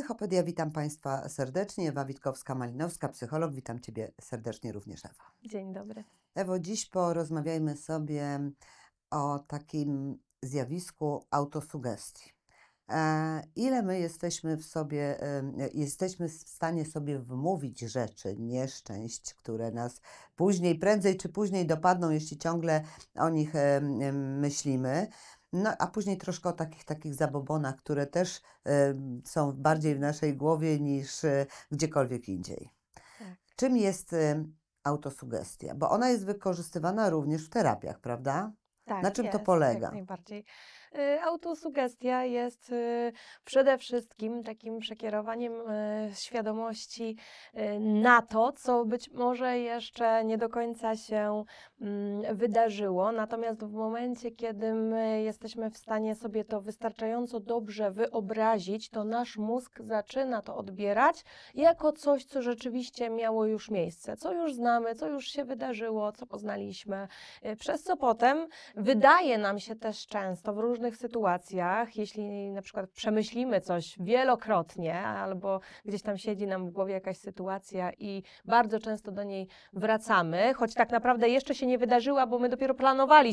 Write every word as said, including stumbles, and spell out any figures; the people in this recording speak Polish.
Psychopedia, witam Państwa serdecznie. Ewa Witkowska-Malinowska, psycholog. Witam Ciebie serdecznie również, Ewa. Dzień dobry. Ewo, dziś porozmawiajmy sobie o takim zjawisku autosugestii. E, ile my jesteśmy w sobie, e, jesteśmy w stanie sobie wmówić rzeczy, nieszczęść, które nas później, prędzej czy później dopadną, jeśli ciągle o nich e, myślimy. No, a później troszkę o takich takich zabobonach, które też y, są bardziej w naszej głowie niż y, gdziekolwiek indziej. Tak. Czym jest y, autosugestia? Bo ona jest wykorzystywana również w terapiach, prawda? Tak, Na czym jest, to polega? Jak najbardziej. Y, Autosugestia jest y, przede wszystkim takim przekierowaniem y, świadomości y, na to, co być może jeszcze nie do końca się mm, wydarzyło. Natomiast w momencie, kiedy my jesteśmy w stanie sobie to wystarczająco dobrze wyobrazić, to nasz mózg zaczyna to odbierać jako coś, co rzeczywiście miało już miejsce, co już znamy, co już się wydarzyło, co poznaliśmy, y, przez co potem wydaje nam się też często w różnych sytuacjach, jeśli na przykład przemyślimy coś wielokrotnie albo gdzieś tam siedzi nam w głowie jakaś sytuacja i bardzo często do niej wracamy, choć tak naprawdę jeszcze się nie wydarzyła, bo my dopiero planowaliśmy